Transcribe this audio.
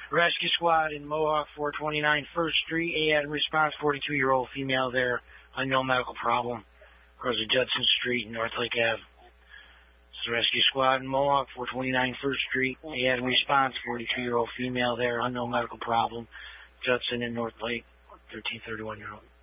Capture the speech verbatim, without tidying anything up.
Rescue squad in Mohawk, four twenty-nine First Street. A Adam response, forty-two-year-old female there, unknown medical problem. Across the Judson Street and North Lake Avenue. It's the rescue squad in Mohawk, four twenty-nine First Street. A Adam response, forty-two-year-old female there, unknown medical problem. Judson and North Lake, thirteen thirty-one-year-old.